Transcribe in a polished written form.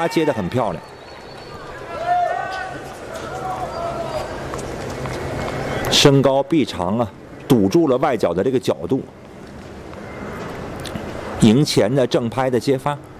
发接得很漂亮。身高臂长啊，堵住了外脚的这个角度。迎前的正拍的接发。